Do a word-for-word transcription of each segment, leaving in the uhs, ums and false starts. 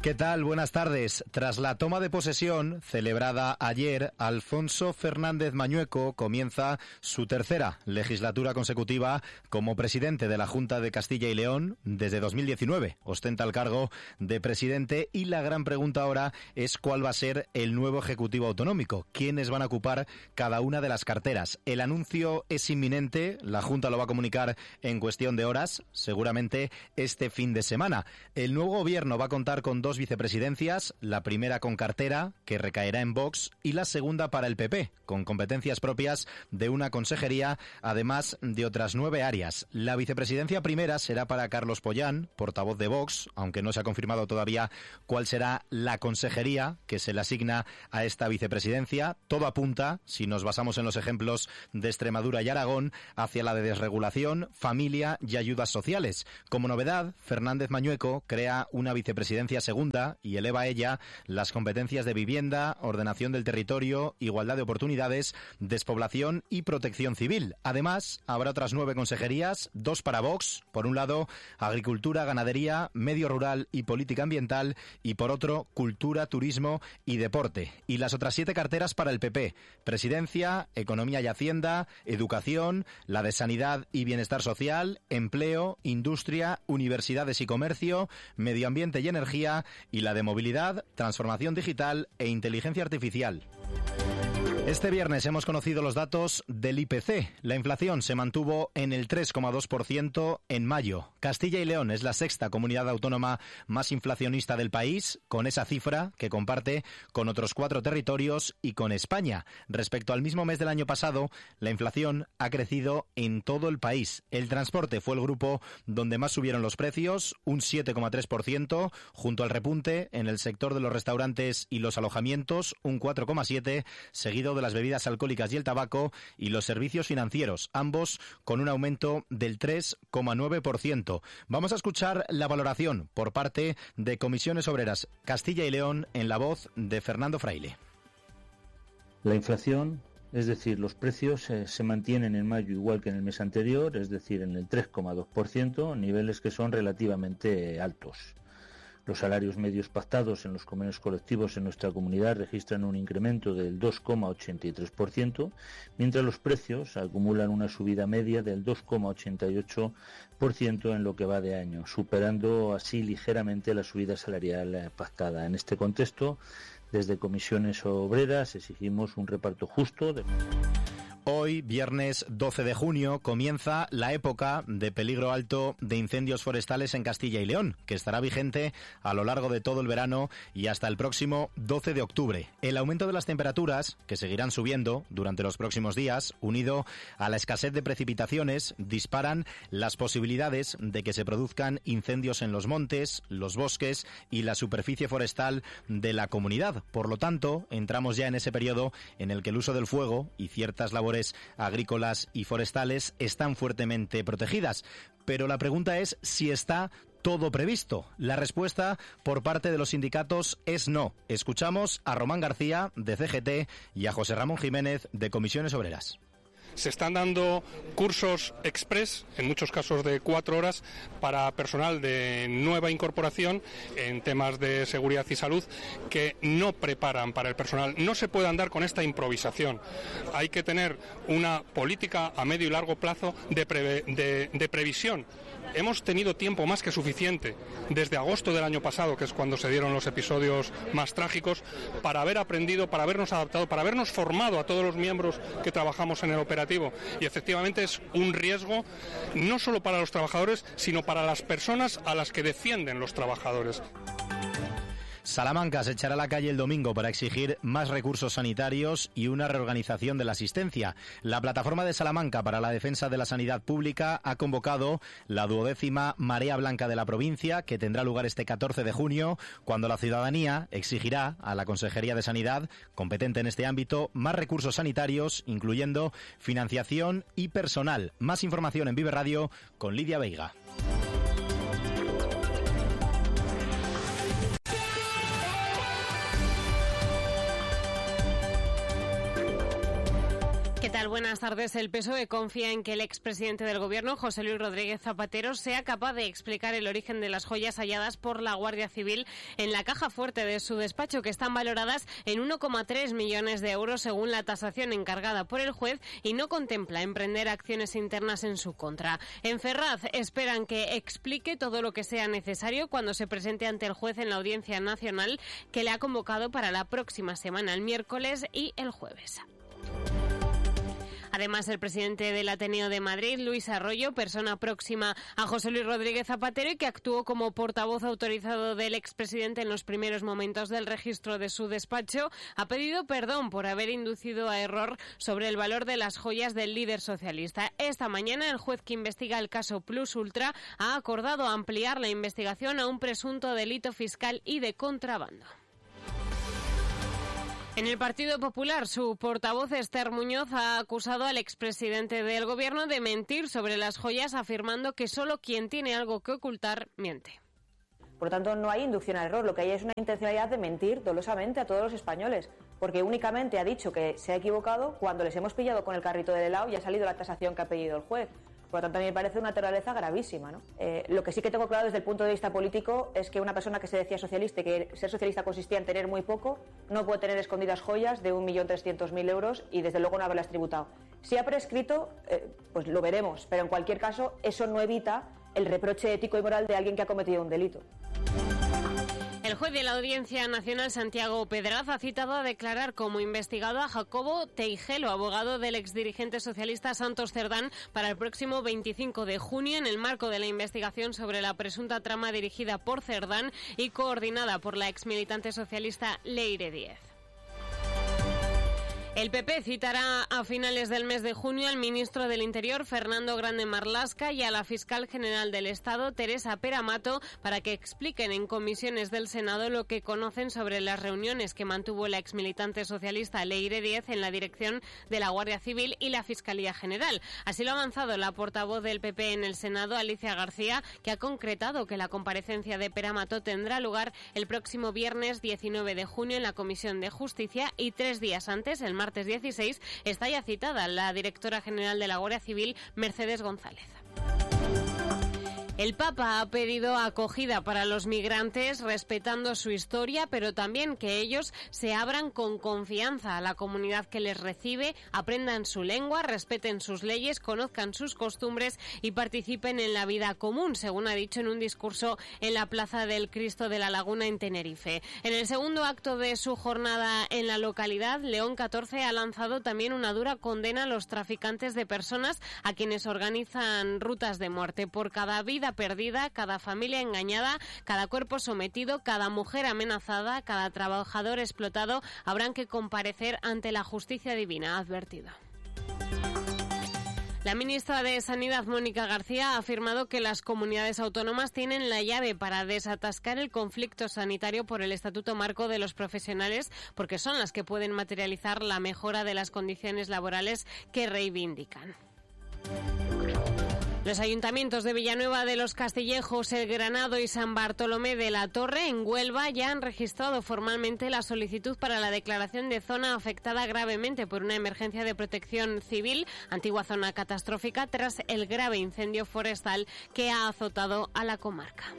¿Qué tal? Buenas tardes. Tras la toma de posesión celebrada ayer, Alfonso Fernández Mañueco comienza su tercera legislatura consecutiva como presidente de la Junta de Castilla y León desde dos mil diecinueve. Ostenta el cargo de presidente y la gran pregunta ahora es cuál va a ser el nuevo Ejecutivo Autonómico, quiénes van a ocupar cada una de las carteras. El anuncio es inminente, la Junta lo va a comunicar en cuestión de horas, seguramente este fin de semana. El nuevo gobierno va a contar con dos vicepresidencias, la primera con cartera, que recaerá en Vox, y la segunda para el P P, con competencias propias de una consejería, además de otras nueve áreas. La vicepresidencia primera será para Carlos Pollán, portavoz de Vox, aunque no se ha confirmado todavía cuál será la consejería que se le asigna a esta vicepresidencia. Todo apunta, si nos basamos en los ejemplos de Extremadura y Aragón, hacia la de desregulación, familia y ayudas sociales. Como novedad, Fernández Mañueco crea una vicepresidencia segunda y eleva a ella las competencias de vivienda, ordenación del territorio, igualdad de oportunidades, despoblación y protección civil. Además, habrá otras nueve consejerías, dos para Vox, por un lado, agricultura, ganadería, medio rural y política ambiental, y por otro, cultura, turismo y deporte. Y las otras siete carteras para el P P, presidencia, economía y hacienda, educación, la de sanidad y bienestar social, empleo, industria, universidades y comercio, medio ambiente y energía, y la de movilidad, transformación digital e inteligencia artificial. Este viernes hemos conocido los datos del I P C. La inflación se mantuvo en el tres coma dos por ciento en mayo. Castilla y León es la sexta comunidad autónoma más inflacionista del país, con esa cifra que comparte con otros cuatro territorios y con España. Respecto al mismo mes del año pasado, la inflación ha crecido en todo el país. El transporte fue el grupo donde más subieron los precios, un siete coma tres por ciento, junto al repunte en el sector de los restaurantes y los alojamientos, un cuatro coma siete por ciento, seguido de las bebidas alcohólicas y el tabaco, y los servicios financieros, ambos con un aumento del tres coma nueve por ciento. Vamos a escuchar la valoración por parte de Comisiones Obreras Castilla y León en la voz de Fernando Fraile. La inflación, es decir, los precios eh, se mantienen en mayo igual que en el mes anterior, es decir, en el tres coma dos por ciento, niveles que son relativamente altos. Los salarios medios pactados en los convenios colectivos en nuestra comunidad registran un incremento del dos coma ochenta y tres por ciento, mientras los precios acumulan una subida media del dos coma ochenta y ocho por ciento en lo que va de año, superando así ligeramente la subida salarial pactada. En este contexto, desde Comisiones Obreras exigimos un reparto justo de... Hoy, viernes doce de junio, comienza la época de peligro alto de incendios forestales en Castilla y León, que estará vigente a lo largo de todo el verano y hasta el próximo doce de octubre. El aumento de las temperaturas, que seguirán subiendo durante los próximos días, unido a la escasez de precipitaciones, disparan las posibilidades de que se produzcan incendios en los montes, los bosques y la superficie forestal de la comunidad. Por lo tanto, entramos ya en ese periodo en el que el uso del fuego y ciertas labores agrícolas y forestales están fuertemente protegidas. Pero la pregunta es si está todo previsto. La respuesta por parte de los sindicatos es no. Escuchamos a Román García, de C G T, y a José Ramón Jiménez, de Comisiones Obreras. Se están dando cursos express, en muchos casos de cuatro horas, para personal de nueva incorporación en temas de seguridad y salud que no preparan para el personal. No se puede andar con esta improvisación. Hay que tener una política a medio y largo plazo de, preve- de, de previsión. Hemos tenido tiempo más que suficiente desde agosto del año pasado, que es cuando se dieron los episodios más trágicos, para haber aprendido, para habernos adaptado, para habernos formado a todos los miembros que trabajamos en el operativo. Y efectivamente es un riesgo no solo para los trabajadores, sino para las personas a las que defienden los trabajadores. Salamanca se echará a la calle el domingo para exigir más recursos sanitarios y una reorganización de la asistencia. La Plataforma de Salamanca para la Defensa de la Sanidad Pública ha convocado la duodécima Marea Blanca de la provincia, que tendrá lugar este catorce de junio, cuando la ciudadanía exigirá a la Consejería de Sanidad, competente en este ámbito, más recursos sanitarios, incluyendo financiación y personal. Más información en Vive Radio con Lidia Veiga. ¿Qué tal? tal? Buenas tardes. El P S O E confía en que el expresidente del Gobierno, José Luis Rodríguez Zapatero, sea capaz de explicar el origen de las joyas halladas por la Guardia Civil en la caja fuerte de su despacho, que están valoradas en uno coma tres millones de euros según la tasación encargada por el juez, y no contempla emprender acciones internas en su contra. En Ferraz esperan que explique todo lo que sea necesario cuando se presente ante el juez en la Audiencia Nacional, que le ha convocado para la próxima semana, el miércoles y el jueves. Además, el presidente del Ateneo de Madrid, Luis Arroyo, persona próxima a José Luis Rodríguez Zapatero y que actuó como portavoz autorizado del expresidente en los primeros momentos del registro de su despacho, ha pedido perdón por haber inducido a error sobre el valor de las joyas del líder socialista. Esta mañana, el juez que investiga el caso Plus Ultra ha acordado ampliar la investigación a un presunto delito fiscal y de contrabando. En el Partido Popular, su portavoz Esther Muñoz ha acusado al expresidente del Gobierno de mentir sobre las joyas, afirmando que solo quien tiene algo que ocultar miente. Por lo tanto, no hay inducción al error, lo que hay es una intencionalidad de mentir dolosamente a todos los españoles, porque únicamente ha dicho que se ha equivocado cuando les hemos pillado con el carrito del helado y ha salido la tasación que ha pedido el juez. Por lo tanto, a mí me parece una naturaleza gravísima, ¿no? Eh, lo que sí que tengo claro desde el punto de vista político es que una persona que se decía socialista y que ser socialista consistía en tener muy poco, no puede tener escondidas joyas de un millón trescientos mil euros y desde luego no haberlas tributado. Si ha prescrito, eh, pues lo veremos, pero en cualquier caso eso no evita el reproche ético y moral de alguien que ha cometido un delito. El juez de la Audiencia Nacional, Santiago Pedraz, ha citado a declarar como investigado a Jacobo Teijelo, abogado del exdirigente socialista Santos Cerdán, para el próximo veinticinco de junio en el marco de la investigación sobre la presunta trama dirigida por Cerdán y coordinada por la exmilitante socialista Leire Díez. El P P citará a finales del mes de junio al ministro del Interior, Fernando Grande Marlaska, y a la fiscal general del Estado, Teresa Peramato, para que expliquen en comisiones del Senado lo que conocen sobre las reuniones que mantuvo la exmilitante socialista Leire Díez en la dirección de la Guardia Civil y la Fiscalía General. Así lo ha avanzado la portavoz del P P en el Senado, Alicia García, que ha concretado que la comparecencia de Peramato tendrá lugar el próximo viernes diecinueve de junio en la Comisión de Justicia, y tres días antes, el martes dieciséis, está ya citada la directora general de la Guardia Civil, Mercedes González. El Papa ha pedido acogida para los migrantes respetando su historia, pero también que ellos se abran con confianza a la comunidad que les recibe, aprendan su lengua, respeten sus leyes, conozcan sus costumbres y participen en la vida común, según ha dicho en un discurso en la Plaza del Cristo de la Laguna en Tenerife. En el segundo acto de su jornada en la localidad, León catorce ha lanzado también una dura condena a los traficantes de personas, a quienes organizan rutas de muerte. Por cada vida perdida, cada familia engañada, cada cuerpo sometido, cada mujer amenazada, cada trabajador explotado, habrán que comparecer ante la justicia divina, ha advertido. La ministra de Sanidad, Mónica García, ha afirmado que las comunidades autónomas tienen la llave para desatascar el conflicto sanitario por el Estatuto Marco de los Profesionales, porque son las que pueden materializar la mejora de las condiciones laborales que reivindican. Los ayuntamientos de Villanueva de los Castillejos, El Granado y San Bartolomé de la Torre, en Huelva, ya han registrado formalmente la solicitud para la declaración de zona afectada gravemente por una emergencia de protección civil, antigua zona catastrófica, tras el grave incendio forestal que ha azotado a la comarca.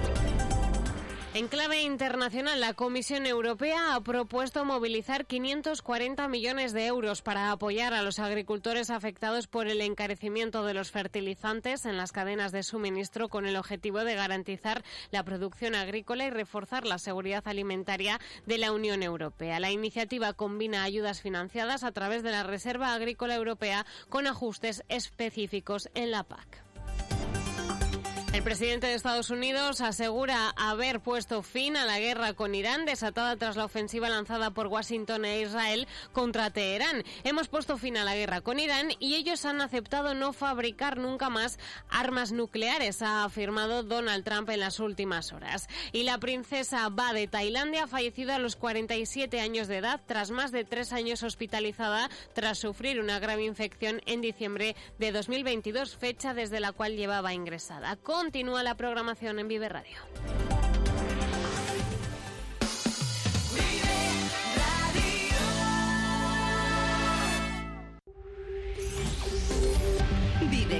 En clave internacional, la Comisión Europea ha propuesto movilizar quinientos cuarenta millones de euros para apoyar a los agricultores afectados por el encarecimiento de los fertilizantes en las cadenas de suministro, con el objetivo de garantizar la producción agrícola y reforzar la seguridad alimentaria de la Unión Europea. La iniciativa combina ayudas financiadas a través de la Reserva Agrícola Europea con ajustes específicos en la P A C. El presidente de Estados Unidos asegura haber puesto fin a la guerra con Irán, desatada tras la ofensiva lanzada por Washington e Israel contra Teherán. Hemos puesto fin a la guerra con Irán y ellos han aceptado no fabricar nunca más armas nucleares, ha afirmado Donald Trump en las últimas horas. Y la princesa Ba de Tailandia ha fallecido a los cuarenta y siete años de edad, tras más de tres años hospitalizada, tras sufrir una grave infección en diciembre de dos mil veintidós, fecha desde la cual llevaba ingresada. Continúa la programación en Vive Radio.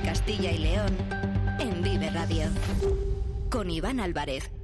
Castilla y León en Vive Radio. Con Iván Álvarez.